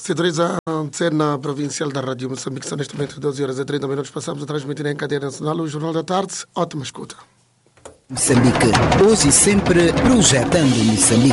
Sintoniza a antena provincial da Rádio Moçambique. São neste momento 12 horas e 30 minutos. Passamos a transmitir em cadeia nacional o Jornal da Tarde. Ótima escuta. Moçambique, hoje e sempre projetando Moçambique.